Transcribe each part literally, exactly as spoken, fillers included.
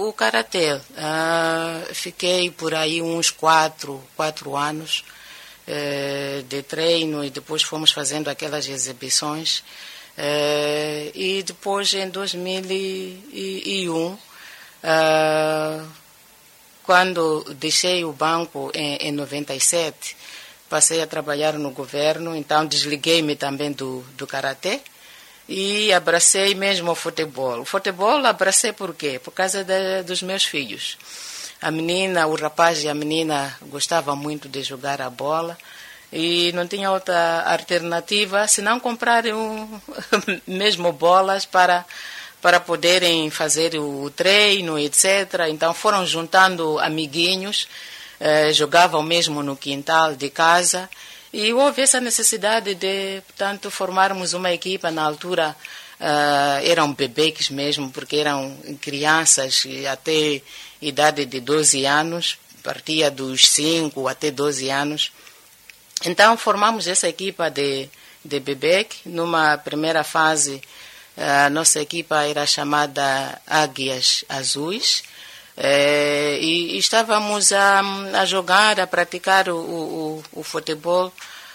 o Karatê. Uh, fiquei por aí uns quatro, quatro anos uh, de treino e depois fomos fazendo aquelas exibições. Uh, e depois, em dois mil e um, uh, quando deixei o banco em, em noventa e sete, passei a trabalhar no governo, então desliguei-me também do, do Karatê. E abracei mesmo o futebol. O futebol abracei por quê? Por causa de, dos meus filhos. A menina, o rapaz e a menina gostavam muito de jogar a bola e não tinha outra alternativa senão comprar um, mesmo bolas para, para poderem fazer o treino, etcétera. Então foram juntando amiguinhos, eh, jogavam mesmo no quintal de casa. E houve essa necessidade de, portanto, formarmos uma equipa. Na altura uh, eram bebês mesmo, porque eram crianças até idade de doze anos, partia dos cinco até doze anos. Então formamos essa equipa de, de bebê. Numa primeira fase, a nossa equipa era chamada Águias Azuis. É, e, e estávamos a, a jogar, a praticar o, o, o futebol,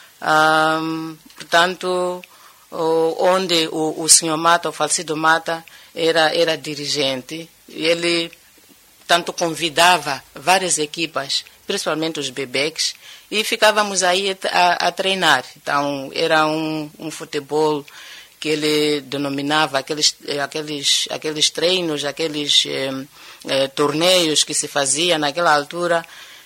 um, portanto, o, onde o, o senhor Mata, o falecido Mata, era, era dirigente. Ele tanto convidava várias equipas, principalmente os bebês, e ficávamos aí a, a treinar. Então, era um, um futebol que ele denominava aqueles, aqueles, aqueles treinos, aqueles eh, eh, torneios que se faziam naquela altura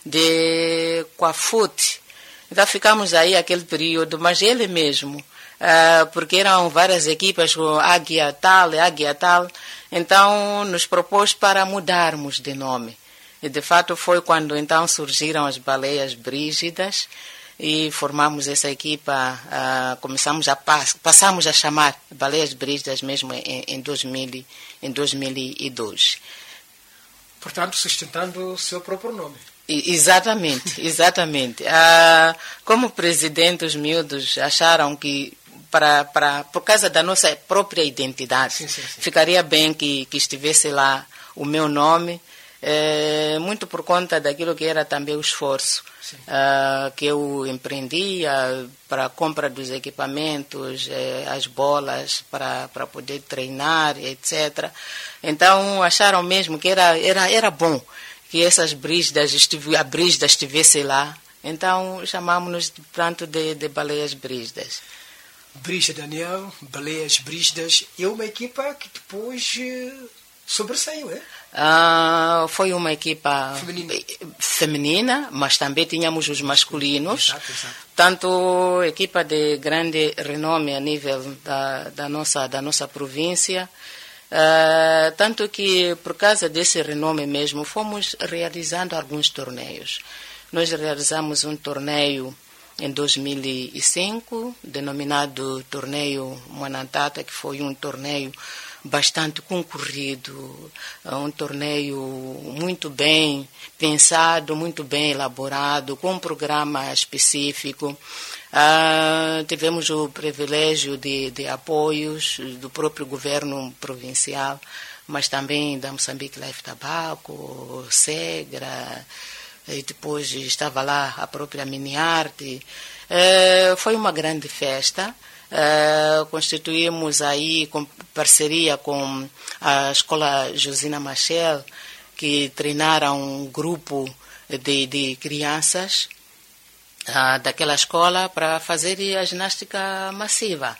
de Coafute. Então ficamos aí aquele período, mas ele mesmo, ah, porque eram várias equipas, com Águia tal, Águia tal, então nos propôs para mudarmos de nome. E de fato foi quando então surgiram as Baleias Brígidas, e formamos essa equipa, uh, começamos a pass passamos a chamar Baleias Brígidas mesmo em, em, dois mil, em dois mil e dois. Portanto, sustentando o seu próprio nome. E, exatamente, exatamente. Uh, como presidente, os miúdos acharam que, para, para, por causa da nossa própria identidade, sim, sim, sim. ficaria bem que, que estivesse lá o meu nome, eh, muito por conta daquilo que era também o esforço Uh, que eu empreendia para a compra dos equipamentos, eh, as bolas para, para poder treinar, etcétera. Então acharam mesmo que era, era, era bom que essas brígidas, estive, a brígida estivesse lá. Então chamamos-nos tanto de, de Baleias Brígidas. Brígida Daniel, Baleias Brígidas, é uma equipa que depois eh, sobressaiu, é? Uh, foi uma equipa feminina. feminina, mas também tínhamos os masculinos. Exato, exato. Tanto equipa de grande renome a nível da, da, nossa, da nossa província, uh, tanto que por causa desse renome mesmo fomos realizando alguns torneios. Nós realizamos um torneio em dois mil e cinco, denominado Torneio Manantata, que foi um torneio bastante concorrido, um torneio muito bem pensado, muito bem elaborado, com um programa específico. Ah, tivemos o privilégio de, de apoios do próprio governo provincial, mas também da Moçambique Life Tabaco, Segra, e depois estava lá a própria Miniarte. Eh, foi uma grande festa. Uh, constituímos aí com parceria com a Escola Josina Machel, que treinaram um grupo de, de crianças uh, daquela escola para fazer a ginástica massiva.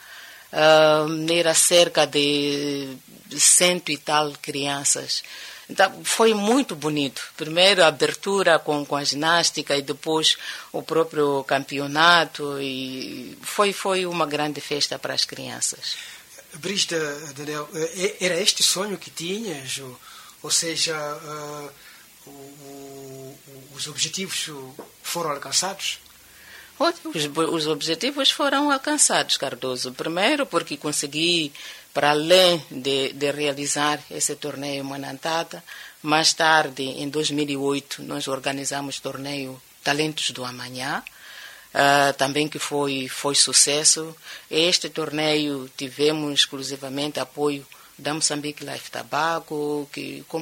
Uh, era cerca de cento e tal crianças. Então, foi muito bonito. Primeiro a abertura com, com a ginástica e depois o próprio campeonato. E foi, foi uma grande festa para as crianças. Brígida, Daniel, era este sonho que tinhas? Ou, ou seja, uh, o, o, os objetivos foram alcançados? Os, os objetivos foram alcançados, Cardoso. Primeiro porque consegui, para além de, de realizar esse torneio Manantata, mais tarde, em dois mil e oito, nós organizamos o torneio Talentos do Amanhã, uh, também que foi, foi sucesso. Este torneio tivemos exclusivamente apoio da Moçambique Life Tabaco, que